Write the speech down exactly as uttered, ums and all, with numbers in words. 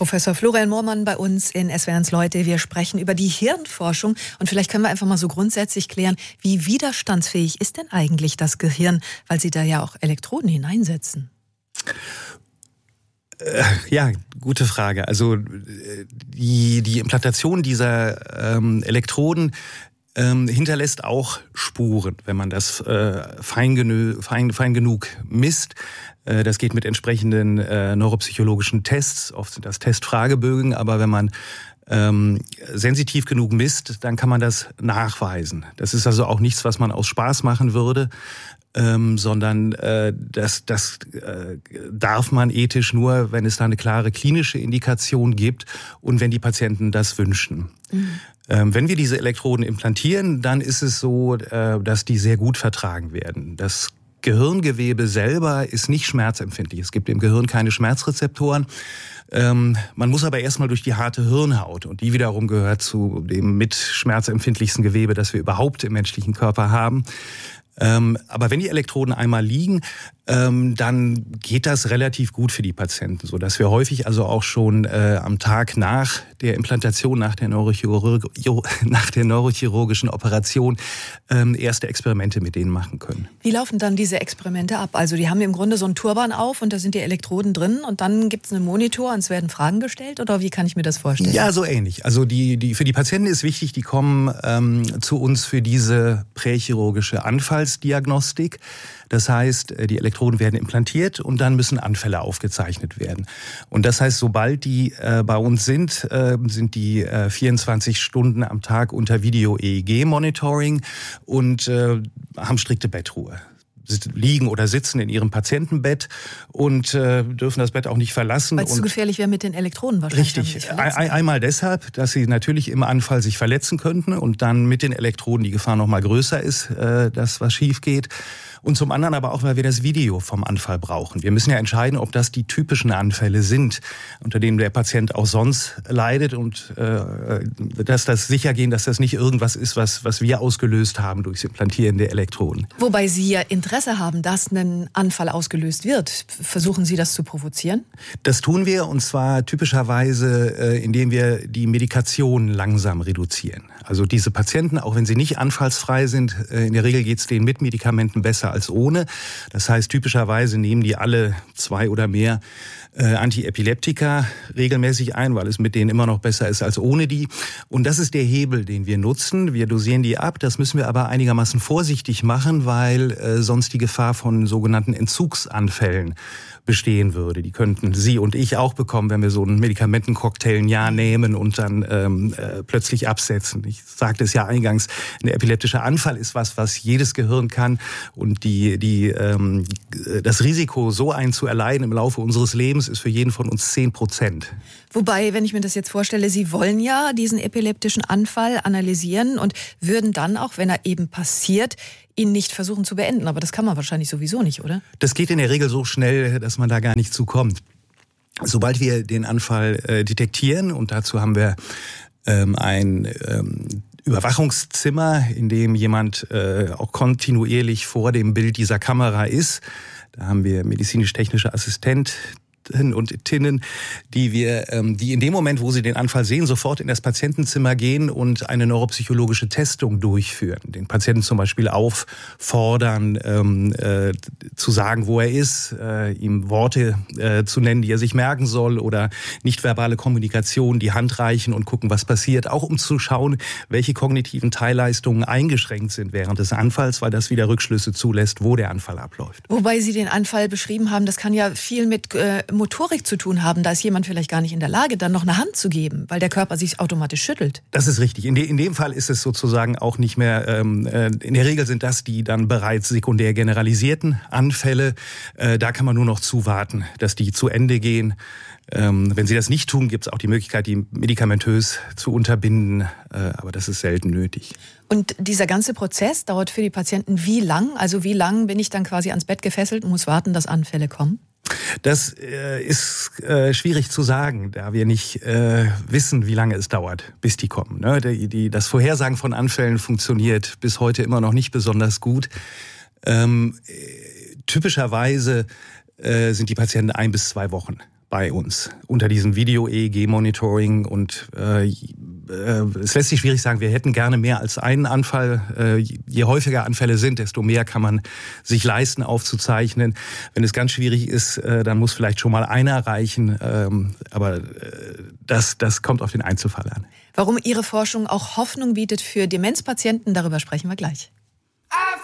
Professor Florian Moormann bei uns in S W R eins Leute. Wir sprechen über die Hirnforschung und vielleicht können wir einfach mal so grundsätzlich klären, wie widerstandsfähig ist denn eigentlich das Gehirn, weil Sie da ja auch Elektroden hineinsetzen? Ja, gute Frage. Also die, die Implantation dieser ähm, Elektroden ähm, hinterlässt auch Spuren, wenn man das äh, fein, genü- fein, fein genug misst. Äh, das geht mit entsprechenden äh, neuropsychologischen Tests, oft sind das Testfragebögen, aber wenn man ähm, sensitiv genug misst, dann kann man das nachweisen. Das ist also auch nichts, was man aus Spaß machen würde. Ähm, sondern äh, das, das äh, darf man ethisch nur, wenn es da eine klare klinische Indikation gibt und wenn die Patienten das wünschen. Mhm. Ähm, wenn wir diese Elektroden implantieren, dann ist es so, äh, dass die sehr gut vertragen werden. Das Gehirngewebe selber ist nicht schmerzempfindlich. Es gibt im Gehirn keine Schmerzrezeptoren. Ähm, man muss aber erstmal durch die harte Hirnhaut und die wiederum gehört zu dem mit schmerzempfindlichsten Gewebe, das wir überhaupt im menschlichen Körper haben. Ähm, aber wenn die Elektroden einmal liegen, ähm, dann geht das relativ gut für die Patienten, so dass wir häufig also auch schon äh, am Tag nach der Implantation, nach der, Neurochirurg- nach der neurochirurgischen Operation ähm, erste Experimente mit denen machen können. Wie laufen dann diese Experimente ab? Also die haben im Grunde so einen Turban auf und da sind die Elektroden drin und dann gibt es einen Monitor und es werden Fragen gestellt oder wie kann ich mir das vorstellen? Ja, so ähnlich. Also die, die, für die Patienten ist wichtig, die kommen ähm, zu uns für diese prächirurgische Anfallsdiagnostik. Das heißt, die Elektroden werden implantiert und dann müssen Anfälle aufgezeichnet werden. Und das heißt, sobald die äh, bei uns sind, äh, sind die äh, vierundzwanzig Stunden am Tag unter Video-E E G-Monitoring und äh, haben strikte Bettruhe. Liegen oder sitzen in ihrem Patientenbett und äh, dürfen das Bett auch nicht verlassen. Weil es zu gefährlich wäre mit den Elektroden wahrscheinlich. Richtig. Ein, einmal deshalb, dass sie natürlich im Anfall sich verletzen könnten und dann mit den Elektroden die Gefahr noch mal größer ist, äh, dass was schief geht. Und zum anderen aber auch, weil wir das Video vom Anfall brauchen. Wir müssen ja entscheiden, ob das die typischen Anfälle sind, unter denen der Patient auch sonst leidet und äh, dass das sicher gehen, dass das nicht irgendwas ist, was, was wir ausgelöst haben durchs Implantieren der Elektroden. Wobei Sie ja Interesse haben, dass ein Anfall ausgelöst wird. Versuchen Sie das zu provozieren? Das tun wir und zwar typischerweise, äh, indem wir die Medikation langsam reduzieren. Also diese Patienten, auch wenn sie nicht anfallsfrei sind, äh, in der Regel geht es denen mit Medikamenten besser als ohne. Das heißt, typischerweise nehmen die alle zwei oder mehr äh, Antiepileptika regelmäßig ein, weil es mit denen immer noch besser ist als ohne die. Und das ist der Hebel, den wir nutzen. Wir dosieren die ab. Das müssen wir aber einigermaßen vorsichtig machen, weil äh, sonst die Gefahr von sogenannten Entzugsanfällen bestehen würde. Die könnten Sie und ich auch bekommen, wenn wir so einen Medikamentencocktail ein Jahr nehmen und dann ähm, äh, plötzlich absetzen. Ich sagte es ja eingangs, ein epileptischer Anfall ist was, was jedes Gehirn kann und die, die, ähm, das Risiko, so einen zu erleiden im Laufe unseres Lebens, ist für jeden von uns zehn Prozent. Wobei, wenn ich mir das jetzt vorstelle, Sie wollen ja diesen epileptischen Anfall analysieren und würden dann auch, wenn er eben passiert, ihn nicht versuchen zu beenden. Aber das kann man wahrscheinlich sowieso nicht, oder? Das geht in der Regel so schnell, dass man da gar nicht zukommt. Sobald wir den Anfall äh, detektieren, und dazu haben wir ähm, ein ähm, Überwachungszimmer, in dem jemand äh, auch kontinuierlich vor dem Bild dieser Kamera ist. Da haben wir medizinisch-technische Assistent und Tinnen, die wir, ähm, die in dem Moment, wo sie den Anfall sehen, sofort in das Patientenzimmer gehen und eine neuropsychologische Testung durchführen. Den Patienten zum Beispiel auffordern, ähm, äh, zu sagen, wo er ist, äh, ihm Worte äh, zu nennen, die er sich merken soll oder nichtverbale Kommunikation, die Hand reichen und gucken, was passiert, auch um zu schauen, welche kognitiven Teilleistungen eingeschränkt sind während des Anfalls, weil das wieder Rückschlüsse zulässt, wo der Anfall abläuft. Wobei Sie den Anfall beschrieben haben, das kann ja viel mit äh, Motorik zu tun haben. Da ist jemand vielleicht gar nicht in der Lage, dann noch eine Hand zu geben, weil der Körper sich automatisch schüttelt. Das ist richtig. In, de, in dem Fall ist es sozusagen auch nicht mehr, ähm, äh, in der Regel sind das die dann bereits sekundär generalisierten Anfälle. Äh, da kann man nur noch zuwarten, dass die zu Ende gehen. Ähm, wenn sie das nicht tun, gibt es auch die Möglichkeit, die medikamentös zu unterbinden. Äh, aber das ist selten nötig. Und dieser ganze Prozess dauert für die Patienten wie lang? Also wie lang bin ich dann quasi ans Bett gefesselt und muss warten, dass Anfälle kommen? Das äh, ist äh, schwierig zu sagen, da wir nicht äh, wissen, wie lange es dauert, bis die kommen. Ne? Die, die, das Vorhersagen von Anfällen funktioniert bis heute immer noch nicht besonders gut. Ähm, äh, typischerweise äh, sind die Patienten ein bis zwei Wochen bei uns unter diesem Video-E E G-Monitoring und äh, äh, es lässt sich schwierig sagen, wir hätten gerne mehr als einen Anfall. Äh, je häufiger Anfälle sind, desto mehr kann man sich leisten aufzuzeichnen. Wenn es ganz schwierig ist, äh, dann muss vielleicht schon mal einer reichen, ähm, aber äh, das, das kommt auf den Einzelfall an. Warum Ihre Forschung auch Hoffnung bietet für Demenzpatienten, darüber sprechen wir gleich.